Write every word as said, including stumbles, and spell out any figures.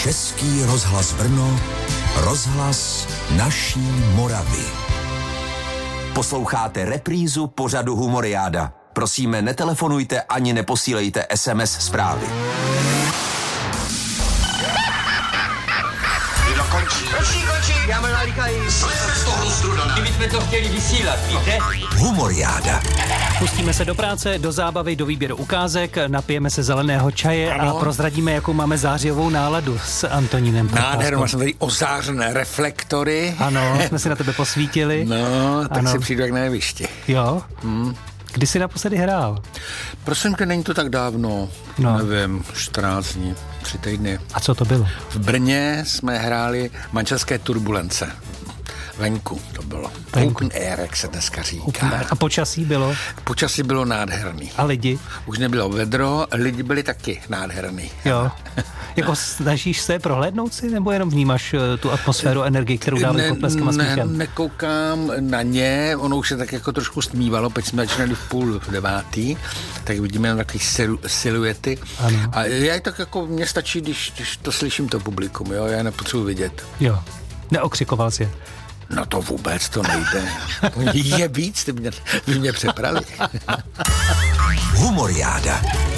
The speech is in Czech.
Český rozhlas Brno, rozhlas naší Moravy. Posloucháte reprízu pořadu Humoriáda. Prosíme, netelefonujte ani neposílejte es em es zprávy. Kdo končí? Končí, končí. Já mám nalíkají. Slezte z toho struda. Kdybychom to chtěli vysílat, víte? Humoriáda. Pustíme se do práce, do zábavy, do výběru ukázek, napijeme se zeleného čaje ano. a prozradíme, jakou máme zářijovou náladu s Antonínem. Nádhernou, jsem tady ozářené reflektory. Ano, jsme si na tebe posvítili. No, tak ano. si přijdu jak na jevišti. Jo? Hmm. Kdy jsi naposledy hrál? Prosím tě, není to tak dávno. No. Nevím, čtrnáct dní, tři týdny. A co to bylo? V Brně jsme hráli Manželské turbulence. Venku to bylo. Venku. Open air, jak se dneska říká. A počasí bylo? Počasí bylo nádherný. A lidi? Už nebylo vedro, lidi byli taky nádherný. Jo. Jako snažíš se prohlédnout si, nebo jenom vnímáš tu atmosféru, energii, kterou dávají potleskem a smíchem? Ne, nekoukám na ně, ono už se tak jako trošku stmívalo, teď jsme začínali v půl devátý, tak vidíme jen takové silu, siluety. Ano. A já tak jako, mně stačí, když, když to slyším to publikum, jo, já nepotřebuji vidět. Jo, neokřikoval jsi. No to vůbec, to nejde. Je víc, ty mě, ty mě přeprali. Humoriáda.